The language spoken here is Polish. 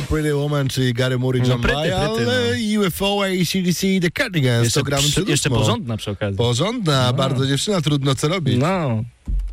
Pretty Woman, czyli Gary Moore i John Mayer, UFO, AC/DC i The Cardigans. Jeszcze porządna przy okazji. Porządna, bardzo dziewczyna, trudno co robić. No.